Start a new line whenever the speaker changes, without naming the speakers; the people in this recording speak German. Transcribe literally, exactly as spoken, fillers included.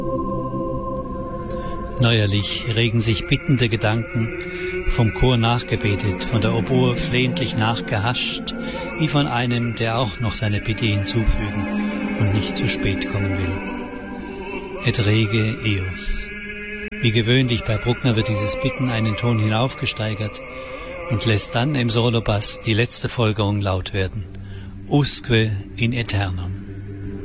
Neuerlich regen sich bittende Gedanken, vom Chor nachgebetet, von der Oboe flehentlich nachgehascht, wie von einem, der auch noch seine Bitte hinzufügen und nicht zu spät kommen will. Et rege eos. Wie gewöhnlich bei Bruckner wird dieses Bitten einen Ton hinaufgesteigert und lässt dann im Solobass die letzte Folgerung laut werden. Usque in aeternum.